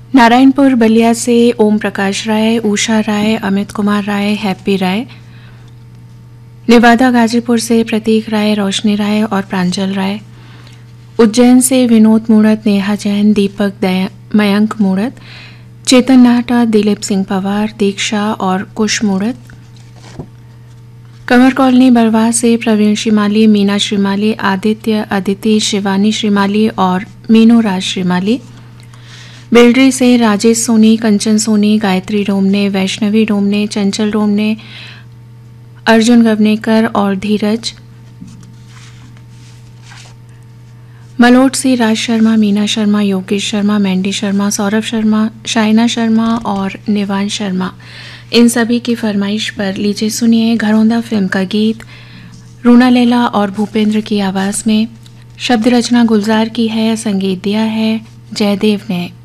नारायणपुर बलिया से ओम प्रकाश राय, उषा राय, अमित कुमार राय, हैप्पी राय। नेवादा गाजीपुर से प्रतीक राय, रोशनी राय और प्रांजल राय। उज्जैन से विनोद मूड़त, नेहा जैन, दीपक मयंक मूड़त, चेतन नाहटा, दिलीप सिंह पवार, दीक्षा और कुश मूड़त। कंवर कॉलोनी बरवा से प्रवीण श्रीमाली, मीना श्रीमाली, आदित्य, अदिति, शिवानी श्रीमाली और मीनू राज श्रीमाली। बेलड्री से राजेश सोनी, कंचन सोनी, गायत्री डोमने, वैष्णवी डोमने, चंचल डोमने, अर्जुन गवनेकर और धीरज। मलोट से राज शर्मा, मीना शर्मा, योगेश शर्मा, मैंडी शर्मा, सौरभ शर्मा, शाइना शर्मा और निवान शर्मा। इन सभी की फरमाइश पर लीजिए सुनिए घरौंदा फिल्म का गीत रूना लैला और भूपेंद्र की आवाज़ में। शब्द रचना गुलजार की है, संगीत दिया है जयदेव ने।